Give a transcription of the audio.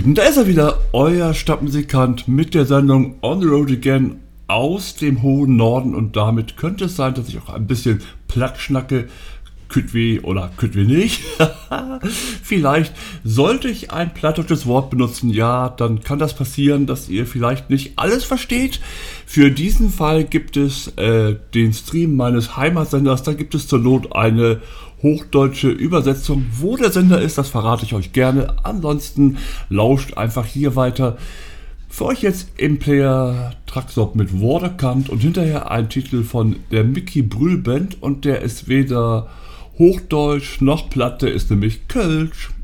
Lieben, da ist er wieder, euer Stadtmusikant mit der Sendung On the Road Again aus dem hohen Norden, und damit könnte es sein, dass ich auch ein bisschen platt schnacke. Kütt weh oder kütt weh nicht. Vielleicht sollte ich ein plattdeutsches Wort benutzen, ja, dann kann das passieren, dass ihr vielleicht nicht alles versteht. Für diesen Fall gibt es den Stream meines Heimatsenders, da gibt es zur Not eine hochdeutsche Übersetzung. Wo der Sender ist, das verrate ich euch gerne. Ansonsten lauscht einfach hier weiter. Für euch jetzt im Player Truckstop mit Waterkant und hinterher ein Titel von der Mickey Brühl Band, und der ist weder Hochdeutsch noch Platt, der ist nämlich Kölsch.